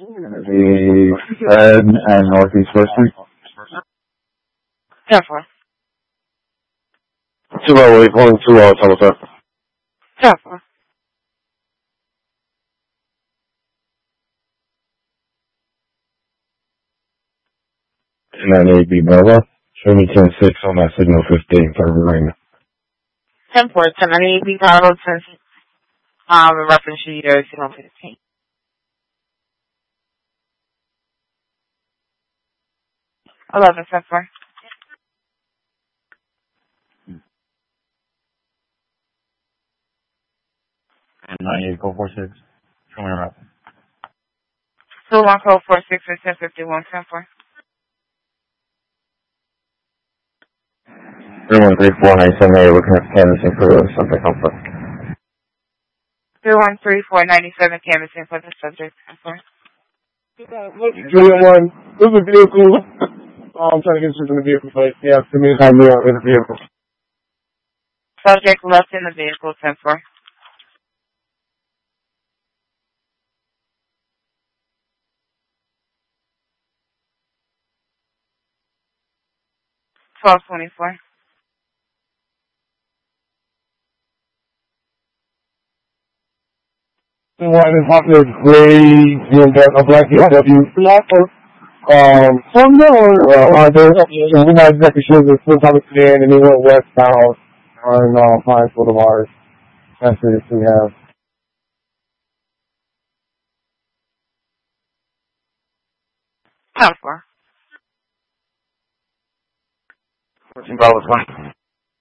The Fed and Northeast First Street. 10-4. 208, calling 20, total, sir. 10-4. 98B Bravo. Show me 10-6 on that signal 15 for ring. 10-4. 10-98B Bravo. 10-6. In reference to your signal 15. 11, 10-4. And 98, code 46. Show me around. 21, code 46 or 1051, 10-4. 313-497, looking at canvassing for subject comfort. 313-497, canvassing for the subject, 10-4. 301, there's a vehicle. I'm trying to get in the vehicle, but yeah, for me, I'm in the vehicle. Subject left in the vehicle, 10-4. 1224. One is popular gray, a black BMW. From there, we're not exactly sure the full time sedan, and they went westbound on Pines Boulevard. That's it we have. Time for 14 Bravo 20.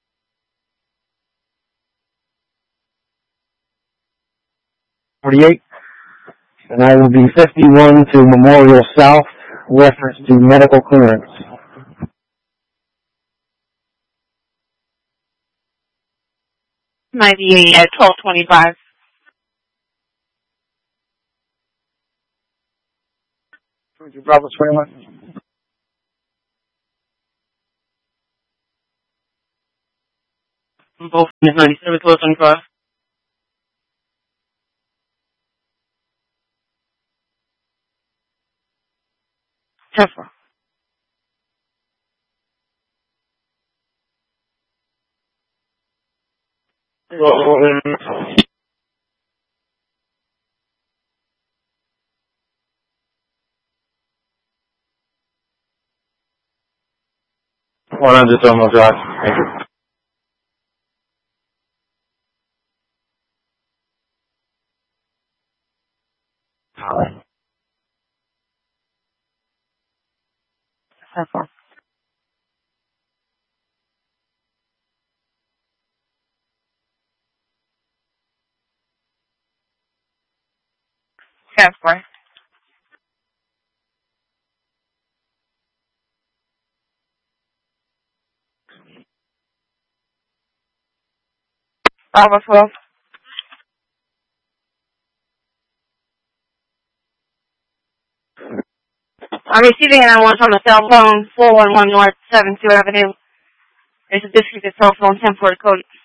48. And I will be 51 to Memorial South, reference to medical clearance. 98 at 1225. Bravo 21. Both 97, 1225. Temper. One under thermal drive. Thank you. Temper. Temper. Bravo 12. I'm receiving an on from a cell phone, 411 North 72 Avenue. There's a disconnected cell phone, 10-4 code.